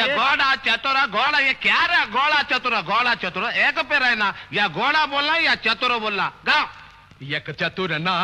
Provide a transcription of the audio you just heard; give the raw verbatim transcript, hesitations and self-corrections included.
घोड़ा चतुर घोड़ा ये क्या रहा घोड़ा चतुर घोड़ा चतुर एक पे रहना या घोड़ा बोलना या चतुर बोलना गाओ एक चतुर ना